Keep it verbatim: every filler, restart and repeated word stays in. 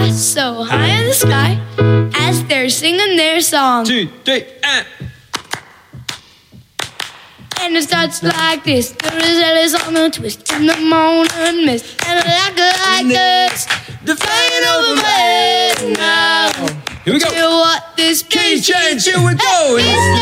fly so high in the sky as they're singing their song. Two, three, and... And it starts like this. The Rosetta's on the twist in the morning mist. And like it like this. The flying over my head now. Here we go. Feel what this Key piece change, here we go. is